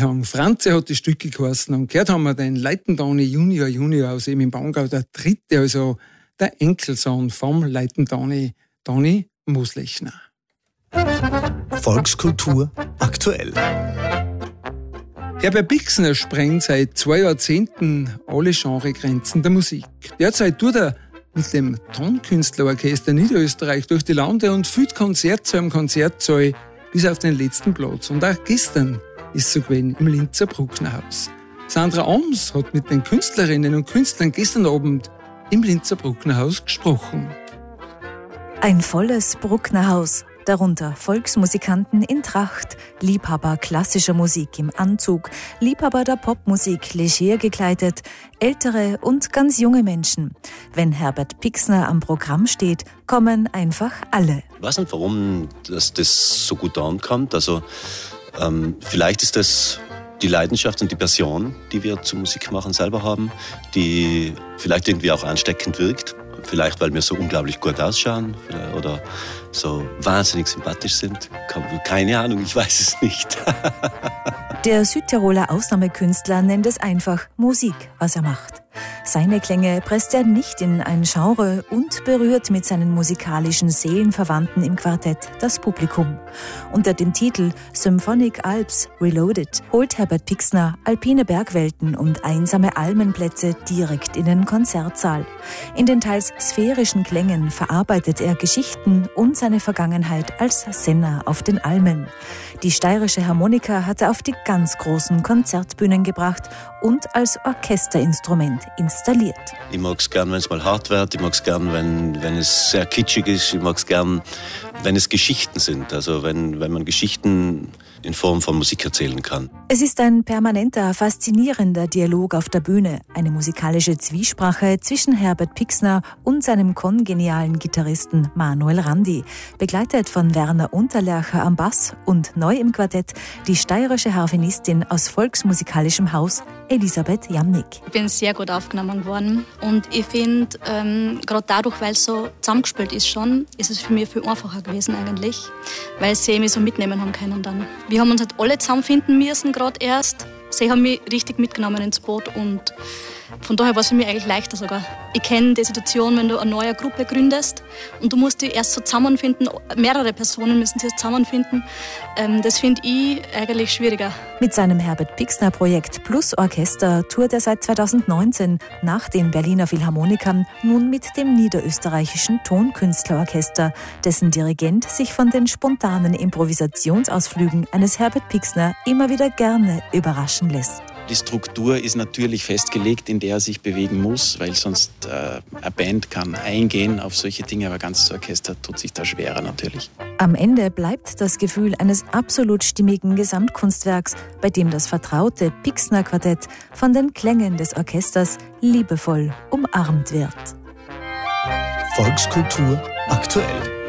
Spielhang. Franze hat die Stücke geheißen. Und gehört haben wir den Leitendani Junior aus eben im Bangau, der dritte, also der Enkelsohn vom Leitendani, Dani Moslechner. Volkskultur aktuell. Herbert Pixner sprengt seit 2 Jahrzehnten alle Genregrenzen der Musik. Derzeit tut er mit dem Tonkünstlerorchester Niederösterreich durch die Lande und führt Konzertsaal im Konzertsaal bis auf den letzten Platz. Und auch gestern ist es so gewesen im Linzer Brucknerhaus. Sandra Oms hat mit den Künstlerinnen und Künstlern gestern Abend im Linzer Brucknerhaus gesprochen. Ein volles Brucknerhaus, darunter Volksmusikanten in Tracht, Liebhaber klassischer Musik im Anzug, Liebhaber der Popmusik leger gekleidet, ältere und ganz junge Menschen. Wenn Herbert Pixner am Programm steht, kommen einfach alle. Ich weiß nicht, warum das so gut ankommt. Also vielleicht ist das die Leidenschaft und die Passion, die wir zur Musik machen selber haben, die vielleicht irgendwie auch ansteckend wirkt. Vielleicht, weil wir so unglaublich gut ausschauen oder so wahnsinnig sympathisch sind. Keine Ahnung, ich weiß es nicht. Der Südtiroler Ausnahmekünstler nennt es einfach Musik, was er macht. Seine Klänge presst er nicht in ein Genre und berührt mit seinen musikalischen Seelenverwandten im Quartett das Publikum. Unter dem Titel Symphonic Alps Reloaded holt Herbert Pixner alpine Bergwelten und einsame Almenplätze direkt in den Konzertsaal. In den teils sphärischen Klängen verarbeitet er Geschichten und seine Vergangenheit als Senner auf den Almen. Die steirische Harmonika hat er auf die ganz großen Konzertbühnen gebracht und als Orchesterinstrument installiert. Ich mag es gern, wenn es mal hart wird. Ich mag es gern, wenn es sehr kitschig ist. Ich mag es gern, wenn es Geschichten sind. Also wenn man Geschichten in Form von Musik erzählen kann. Es ist ein permanenter, faszinierender Dialog auf der Bühne. Eine musikalische Zwiesprache zwischen Herbert Pixner und seinem kongenialen Gitarristen Manuel Randi. Begleitet von Werner Unterlercher am Bass und neu im Quartett die steirische Harfenistin aus volksmusikalischem Haus Elisabeth Jamnik. Ich bin sehr gut aufgenommen worden und ich finde, gerade dadurch, weil es so zusammengespielt ist schon, ist es für mich viel einfacher gewesen eigentlich, weil sie mich so mitnehmen haben können dann. Wir haben uns halt alle zusammenfinden müssen, gerade erst. Sie haben mich richtig mitgenommen ins Boot und von daher war es für mich eigentlich leichter sogar. Ich kenne die Situation, wenn du eine neue Gruppe gründest und du musst dich erst so zusammenfinden, mehrere Personen müssen sich zusammenfinden. Das finde ich eigentlich schwieriger. Mit seinem Herbert Pixner-Projekt Plus Orchester tourt er seit 2019 nach den Berliner Philharmonikern nun mit dem niederösterreichischen Tonkünstlerorchester, dessen Dirigent sich von den spontanen Improvisationsausflügen eines Herbert Pixner immer wieder gerne überraschen lässt. Die Struktur ist natürlich festgelegt, in der er sich bewegen muss, weil sonst eine Band kann eingehen auf solche Dinge, aber ein ganzes Orchester tut sich da schwerer natürlich. Am Ende bleibt das Gefühl eines absolut stimmigen Gesamtkunstwerks, bei dem das vertraute Pixner-Quartett von den Klängen des Orchesters liebevoll umarmt wird. Volkskultur aktuell.